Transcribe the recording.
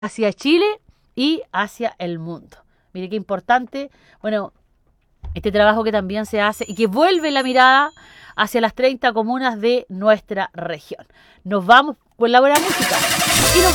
hacia Chile y hacia el mundo. Mire qué importante, bueno, este trabajo que también se hace y que vuelve la mirada hacia las 30 comunas de nuestra región. Nos vamos con la buena música y nos